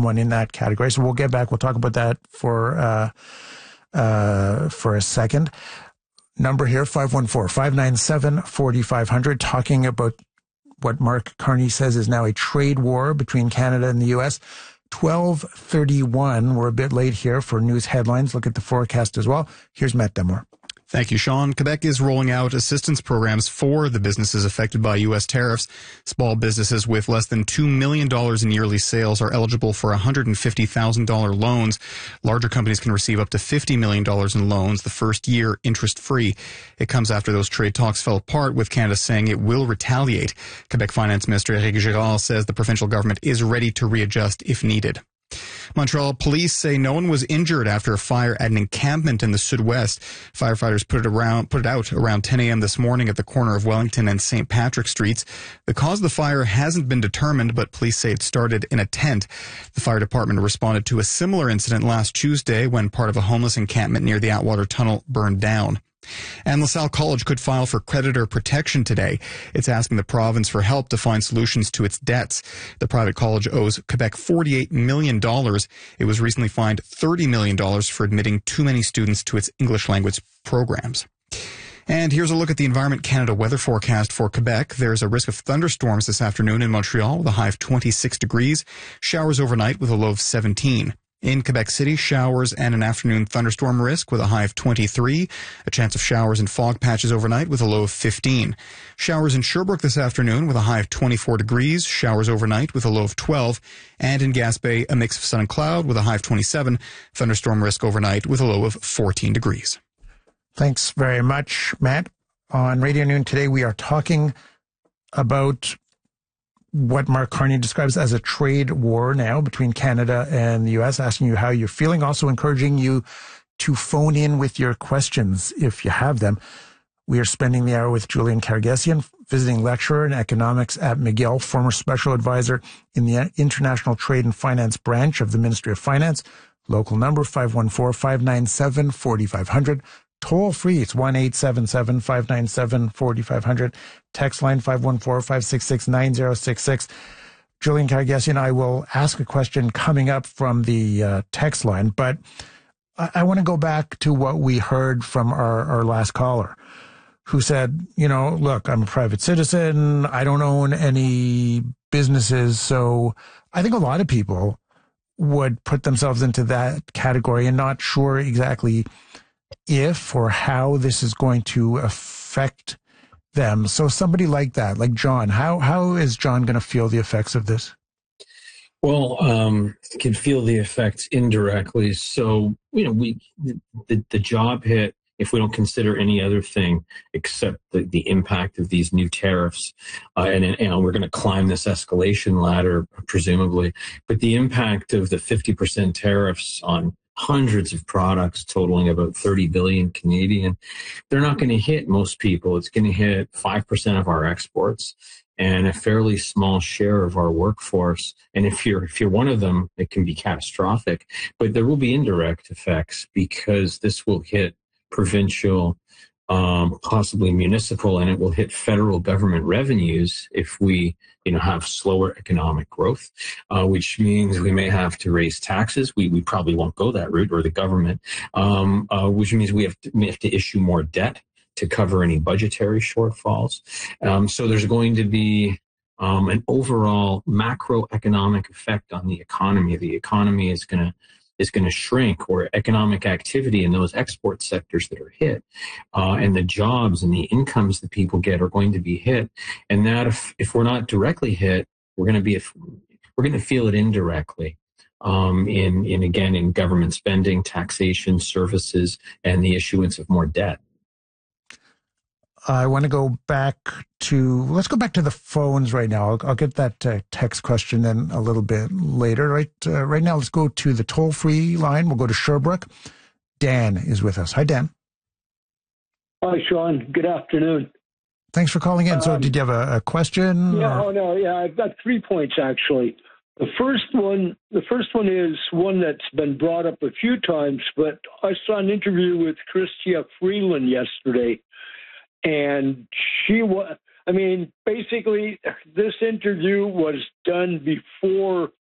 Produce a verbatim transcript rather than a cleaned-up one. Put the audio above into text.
someone in that category. So we'll get back. We'll talk about that for uh, uh, for a second. Number here, five one four, five nine seven, four five zero zero, talking about what Mark Carney says is now a trade war between Canada and the U S. twelve thirty-one. We're a bit late here for news headlines. Look at the forecast as well. Here's Matt Demore. Thank you, Sean. Quebec is rolling out assistance programs for the businesses affected by U S tariffs. Small businesses with less than two million dollars in yearly sales are eligible for one hundred fifty thousand dollars loans. Larger companies can receive up to fifty million dollars in loans the first year, interest-free. It comes after those trade talks fell apart, with Canada saying it will retaliate. Quebec Finance Minister Éric Girard says the provincial government is ready to readjust if needed. Montreal police say no one was injured after a fire at an encampment in the Sud-West. Firefighters put it around, put it out around ten a.m. this morning at the corner of Wellington and Saint Patrick Streets. The cause of the fire hasn't been determined, but police say it started in a tent. The fire department responded to a similar incident last Tuesday when part of a homeless encampment near the Atwater Tunnel burned down. And LaSalle College could file for creditor protection today. It's asking the province for help to find solutions to its debts. The private college owes Quebec forty-eight million dollars. It was recently fined thirty million dollars for admitting too many students to its English language programs. And here's a look at the Environment Canada weather forecast for Quebec. There's a risk of thunderstorms this afternoon in Montreal with a high of twenty-six degrees. Showers overnight with a low of seventeen. In Quebec City, showers and an afternoon thunderstorm risk with a high of twenty-three. A chance of showers and fog patches overnight with a low of fifteen. Showers in Sherbrooke this afternoon with a high of twenty-four degrees. Showers overnight with a low of twelve. And in Gaspé, a mix of sun and cloud with a high of twenty-seven. Thunderstorm risk overnight with a low of fourteen degrees. Thanks very much, Matt. On Radio Noon today, we are talking about what Mark Carney describes as a trade war now between Canada and the U S, asking you how you're feeling, also encouraging you to phone in with your questions if you have them. We are spending the hour with Julian Karagesian, visiting lecturer in economics at McGill, former special advisor in the International Trade and Finance branch of the Ministry of Finance. Local number five one four, five nine seven, four five zero zero. Toll free, it's one eight seven seven, five nine seven, four five zero zero. Text line five one four, five six six, nine zero six six. Julian Karagesian, I will ask a question coming up from the uh, text line, but I, I want to go back to what we heard from our, our last caller, who said, you know, look, I'm a private citizen, I don't own any businesses, so I think a lot of people would put themselves into that category and not sure exactly if or how this is going to affect them. So somebody like that, like John, how how is John going to feel the effects of this? Well, um, can feel the effects indirectly. So, you know, we the, the job hit, if we don't consider any other thing except the, the impact of these new tariffs, uh, and, and we're going to climb this escalation ladder, presumably, but the impact of the fifty percent tariffs on hundreds of products totaling about thirty billion Canadian, they're not going to hit most people. It's going to hit five percent of our exports and a fairly small share of our workforce. And if you're, if you're one of them, it can be catastrophic, but there will be indirect effects because this will hit provincial, um, possibly municipal, and it will hit federal government revenues if we, you know, have slower economic growth, uh, which means we may have to raise taxes. We we probably won't go that route, or the government, um, uh, which means we have to, we have to issue more debt to cover any budgetary shortfalls. Um, so there's going to be um, an overall macroeconomic effect on the economy. The economy is going to is going to shrink, or economic activity in those export sectors that are hit, uh, and the jobs and the incomes that people get are going to be hit. And that if, if we're not directly hit, we're going to be, we're going to feel it indirectly, um, in, in again, in government spending, taxation, services, and the issuance of more debt. I want to go back to, let's go back to the phones right now. I'll, I'll get that uh, text question in a little bit later. Right, uh, right now, let's go to the toll-free line. We'll go to Sherbrooke. Dan is with us. Hi, Dan. Hi, Sean. Good afternoon. Thanks for calling in. So Um, did you have a, a question? Yeah, or? oh no, yeah, I've got three points actually. The first one, the first one is one that's been brought up a few times, but I saw an interview with Chrystia Freeland yesterday, and she was, I mean, basically this interview was done before